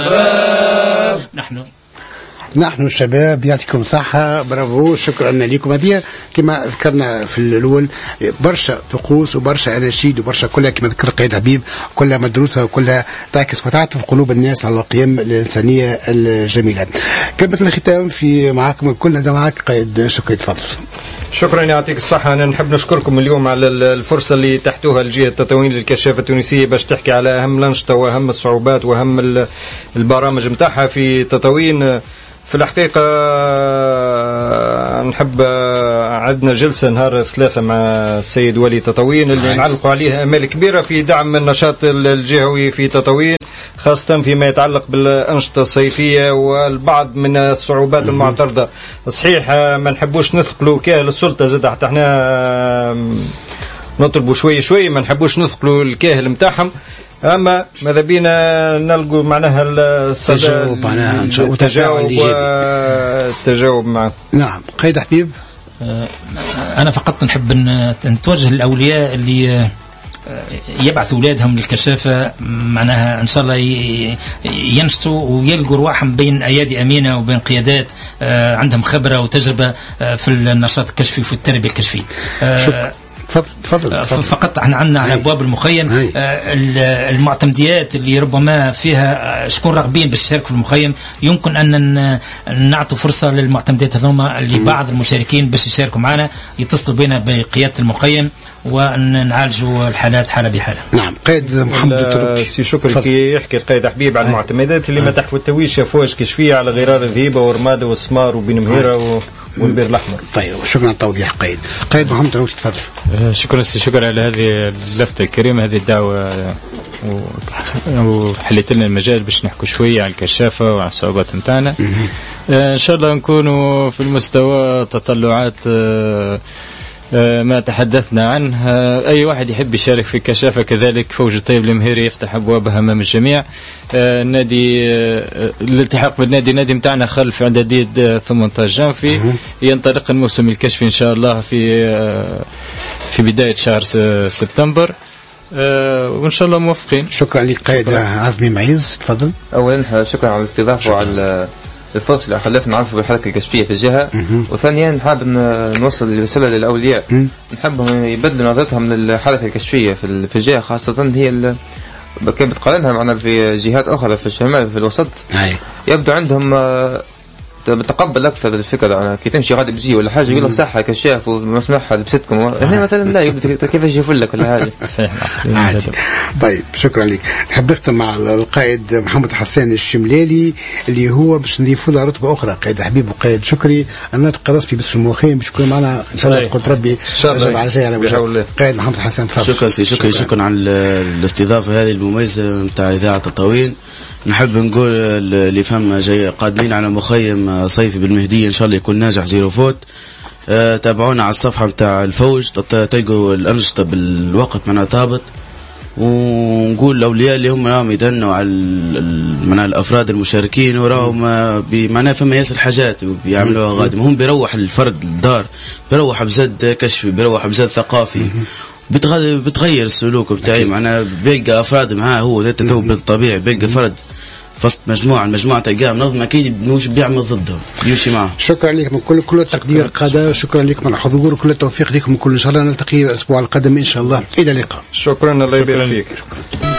نحن الشباب يعطيكم صحة، برافو، شكرا لكم. هذه كما ذكرنا في الأول برشا طقوس وبرشا أناشيد وبرشا كلها كما ذكر قائد حبيب، كلها مدروسة وكلها تعكس وتعطف قلوب الناس على القيم الإنسانية الجميلة. كلمة الختام في معكم الكل، هذا معك قائد شكري، تفضل. شكرا، يعطيك الصحة. أنا نحب نشكركم اليوم على الفرصة اللي تحتوها الجهة التطوين للكشافة التونسية باش تحكي على أهم الأنشطة وأهم الصعوبات وأهم البرامج متاعها في تطوين. في الحقيقة نحب عندنا جلسة نهار 3 مع السيد ولي تطوين اللي نعلقوا عليها أمال كبيرة في دعم النشاط الجهوي في تطوين، خاصة فيما يتعلق بالأنشطة الصيفية والبعض من الصعوبات المعترضة. صحيح ما نحبوش نثقلوا كاهل السلطة، زاد حتى احنا نطلبوا شوي ما نحبوش نثقلوا الكاهل متاعهم، أما ماذا بينا نلقوا معناها التجاوب معه. نعم قيد حبيب. أنا فقط نحب نتوجه للأولياء اللي يبعثوا أولادهم للكشافة، معناها إن شاء الله ينشطوا ويلقوا رواحهم بين أيادي أمينة وبين قيادات عندهم خبرة وتجربة في النشاط الكشفي وفي التربية الكشفية. تفضل. فقط احنا عندنا على ابواب المخيم المعتمديات اللي ربما فيها شكون راغبين باش يشاركوا في المخيم، يمكن ان نعطوا فرصه للمعتمديات هذوما اللي بعض المشاركين باش يشاركوا معنا يتصلوا بنا بقياده المخيم ونعالجوا الحالات حاله بحاله. نعم قائد محمد سي شكري كي يحكي القائد حبيب على المعتمدات اللي ما تحتويش افواج كشفيه على غرار الذهيبه ورماده والسمار وبين مهيره والبير الاحمر. طيب شكرا على التوضيح قائد محمد روش، تفضل. شكرا على هذه اللفتة الكريمة، هذه الدعوة، وحليت لنا المجال باش نحكوا شوية على الكشافة وعلى الصعوبات متاعنا. إن شاء الله نكونوا في المستوى تطلعات ما تحدثنا عنه. أي واحد يحب يشارك في الكشافة كذلك فوج الطيب المهيري يفتح أبوابها أمام الجميع. النادي الالتحاق بالنادي متاعنا خلف إعدادية 18 جانفي. ينطلق الموسم الكشفي إن شاء الله في بداية شهر سبتمبر، وإن شاء الله موفقين. شكرا لك قائد عزمي معيز، تفضل. أولا شكرا على الاستضافة وعلى الفرصة اللي خلتنا نعرفوا بالحركة الكشفية في الجهة. وثانيا حاب نوصل الرسالة للأولياء، نحبهم يبدلوا نظرتهم للحركة الكشفية في الجهة، خاصة هي كيف بتقارنها معنا في جهات أخرى في الشمال في الوسط. يبدو عندهم تقبل أكثر الفكرة. كي تمشي غادي بزي ولا حاجة يقول لك صحة كشاف ومسمعها لبستكم، هنا مثلا لا يبدو كيف يشوفوا لك ولا حاجة. صحيح. طيب شكرا لك. نحب نختم مع القائد محمد حسان الشملالي اللي هو باش نضيفوا له رتبة أخرى، قائد حبيب وقائد شكري. الناطق الرسمي باسم المخيم باش يكون معنا إن شاء الله، قلت ربي رجب عزاء على وجهك. قائد محمد حسان، تفضل. شكرا على الاستضافة هذه المميزة متاع إذاعة تطوين. نحب نقول اللي فهم جاي قادمين على مخيم صيفي بالمهدية إن شاء الله يكون ناجح زيرو فوت. تابعونا على الصفحة متاع الفوج تلقوا الأنشطة بالوقت منا طابط. ونقول الأولياء اللي هم راهم يدنوا على الأفراد المشاركين وراهم بمعنى فما ياسر حاجات بيعملوها غادي، هم بيروح الفرد الدار، بيروح بزاد كشفي، بيروح بزاد ثقافي، بتغير السلوك بتاعي. معناها بيلقى أفراد معاه هو ده تتوب بالطبيعي، بيلقى فرد فصل المجموعة تلقاه منظمة أكيد مش بيعمل ضده يمشي معه. شكرا لكم كل التقدير قادة، شكرا لكم على الحضور وكل التوفيق لكم. كل إن شاء الله نلتقي الأسبوع القادم إن شاء الله. إلى اللقاء. شكرا، الله يبارك فيك.